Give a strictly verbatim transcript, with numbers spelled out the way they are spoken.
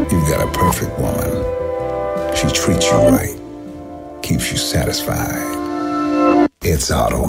You've got a perfect woman. She treats you right, keeps you satisfied. It's Auto